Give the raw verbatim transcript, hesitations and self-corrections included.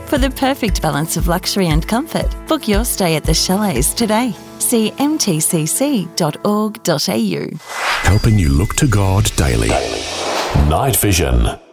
For the perfect balance of luxury and comfort, book your stay at the Chalets today. See m t c c dot org dot a u. Helping you look to God daily. Night Vision.